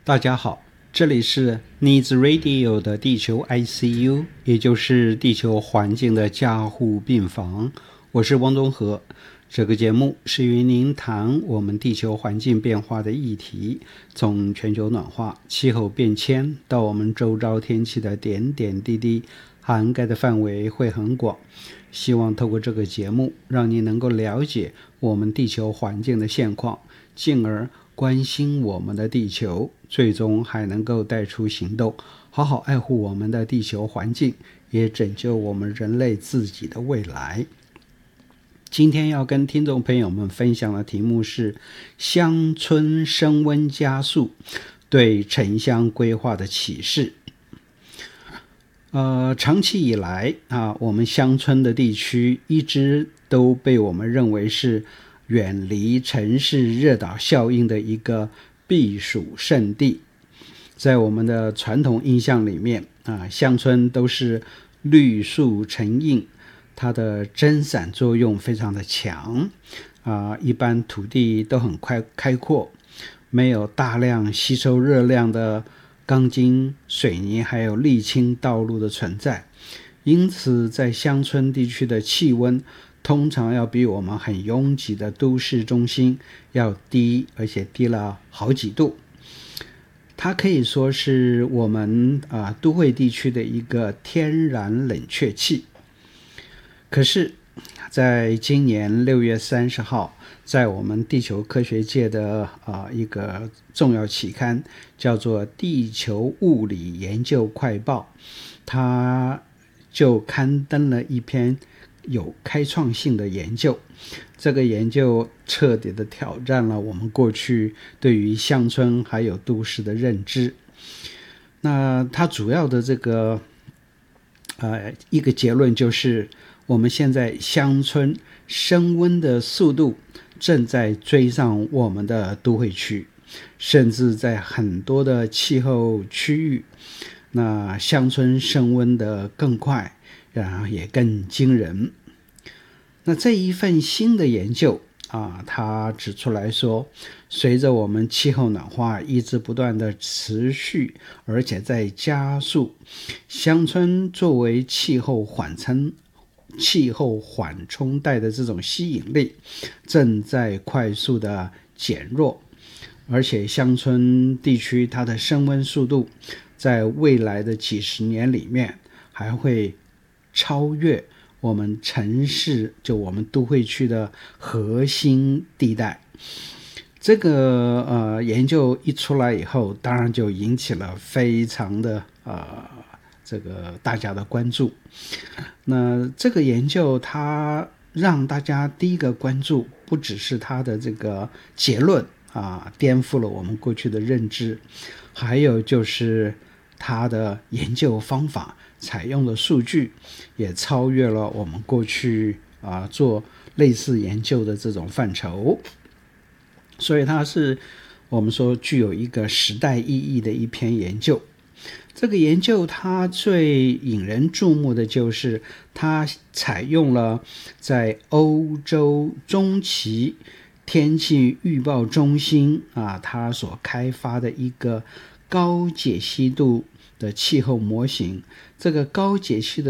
大家好，这里是 Needs Radio 的地球 ICU， 也就是地球环境的加护病房。我是汪东和。这个节目是与您谈我们地球环境变化的议题，从全球暖化、气候变迁到我们周遭天气的点点滴滴，涵盖的范围会很广。希望透过这个节目，让你能够了解我们地球环境的现况，进而关心我们的地球，最终还能够带出行动，好好爱护我们的地球环境，也拯救我们人类自己的未来。今天要跟听众朋友们分享的题目是乡村升温加速对城乡规划的启示。长期以来我们乡村的地区一直都被我们认为是远离城市热岛效应的一个避暑胜地。在我们的传统印象里面乡村都是绿树成荫，它的蒸散作用非常的强一般土地都很开阔，没有大量吸收热量的钢筋、水泥还有沥青道路的存在，因此在乡村地区的气温通常要比我们很拥挤的都市中心要低，而且低了好几度。它可以说是我们都会地区的一个天然冷却器。可是在今年6月30号，在我们地球科学界的一个重要期刊叫做《地球物理研究快报》，它就刊登了一篇有开创性的研究。这个研究彻底的挑战了我们过去对于乡村还有都市的认知。那它主要的这个一个结论就是，我们现在乡村升温的速度正在追上我们的都会区，甚至在很多的气候区域，那乡村升温的更快，然后也更惊人。那这一份新的研究它指出来说，随着我们气候暖化一直不断的持续，而且在加速，乡村作为气候缓冲带的这种吸引力正在快速的减弱，而且乡村地区它的升温速度在未来的几十年里面还会超越我们城市，就我们都会区的核心地带。这个研究一出来以后，当然就引起了非常的这个大家的关注。那这个研究它让大家第一个关注，不只是它的这个结论颠覆了我们过去的认知，还有就是它的研究方法采用的数据也超越了我们过去做类似研究的这种范畴。所以它是我们说具有一个时代意义的一篇研究。这个研究它最引人注目的就是它采用了在欧洲中期天气预报中心它所开发的一个高解析度的气候模型。这个高解析的